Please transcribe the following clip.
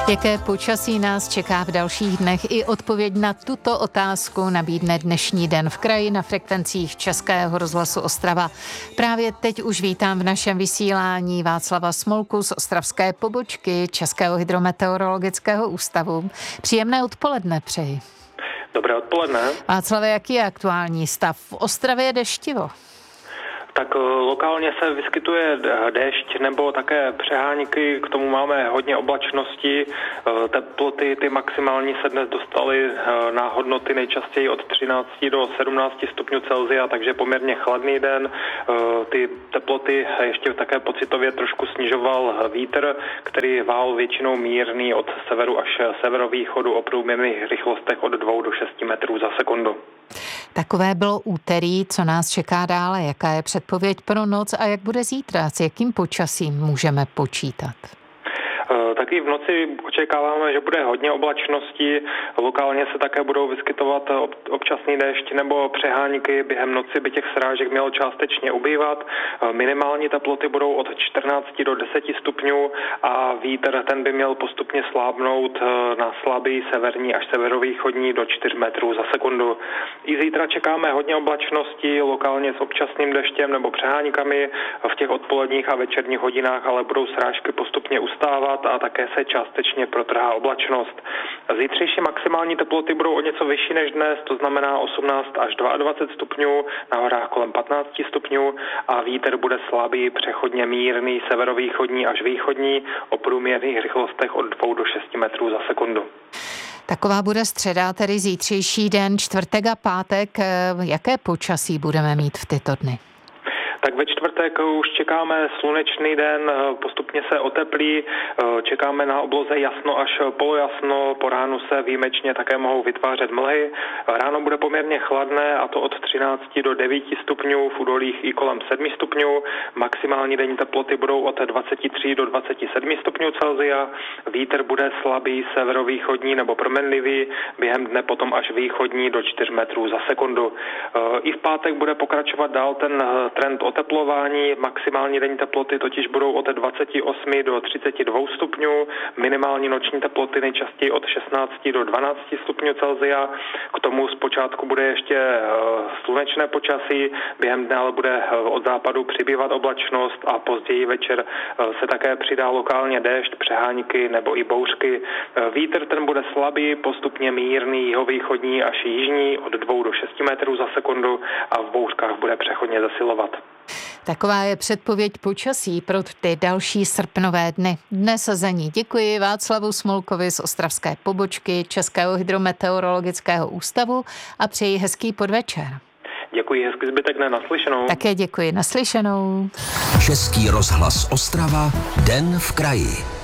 Jaké počasí nás čeká v dalších dnech? I odpověď na tuto otázku nabídne dnešní Den v kraji na frekvencích Českého rozhlasu Ostrava. Právě teď už vítám v našem vysílání Václava Smolku z ostravské pobočky Českého hydrometeorologického ústavu. Příjemné odpoledne přeji. Dobré odpoledne. Václave, jaký je aktuální stav? V Ostravě je deštivo. Tak lokálně se vyskytuje déšť nebo také přehánky, k tomu máme hodně oblačnosti, teploty ty maximální se dnes dostaly na hodnoty nejčastěji od 13 do 17 stupňů Celsia, takže poměrně chladný den. Ty teploty ještě také pocitově trošku snižoval vítr, který vál většinou mírný od severu až severovýchodu o průměrných rychlostech od 2 do 6 metrů za sekundu. Takové bylo úterý, co nás čeká dále, jaká je předpověď pro noc a jak bude zítra, s jakým počasím můžeme počítat? Taky v noci očekáváme, že bude hodně oblačnosti, lokálně se také budou vyskytovat občasný déšť nebo přehánky, během noci by těch srážek mělo částečně ubývat, minimální teploty budou od 14 do 10 stupňů a vítr ten by měl postupně slábnout na slabý severní až severovýchodní do 4 metrů za sekundu. I zítra čekáme hodně oblačnosti, lokálně s občasným deštěm nebo přehánkami, v těch odpoledních a večerních hodinách ale budou srážky postupně ustávat a také se částečně protrhá oblačnost. Zítřejší maximální teploty budou o něco vyšší než dnes, to znamená 18 až 22 stupňů, na horách kolem 15 stupňů a vítr bude slabý, přechodně mírný, severovýchodní až východní, o průměrných rychlostech od 2 do 6 metrů za sekundu. Taková bude středa, tedy zítřejší den, čtvrtek a pátek. Jaké počasí budeme mít v tyto dny? Tak ve čtvrtek už čekáme slunečný den, postupně se oteplí, čekáme na obloze jasno až polojasno, po ránu se výjimečně také mohou vytvářet mlhy. Ráno bude poměrně chladné a to od 13 do 9 stupňů, v údolích i kolem 7 stupňů. Maximální denní teploty budou od 23 do 27 stupňů Celsia. Vítr bude slabý, severovýchodní nebo proměnlivý, během dne potom až východní do 4 metrů za sekundu. I v pátek bude pokračovat dál ten trend oteplování, maximální denní teploty totiž budou od 28 do 32 stupňů, minimální noční teploty nejčastěji od 16 do 12 stupňů Celsia. K tomu zpočátku bude ještě slunečné počasí, během dne ale bude od západu přibývat oblačnost a později večer se také přidá lokálně déšť, přehánky nebo i bouřky. Vítr ten bude slabý, postupně mírný, jihovýchodní až jižní od 2 do 6 metrů za sekundu a v bouřkách bude přechodně zesilovat. Taková je předpověď počasí pro ty další srpnové dny. Dnes za ní děkuji Václavu Smolkovi z ostravské pobočky Českého hydrometeorologického ústavu a přeji hezký podvečer. Děkuji, hezký zbytek dne, naslyšenou. Také děkuji, naslyšenou. Český rozhlas Ostrava, Den v kraji.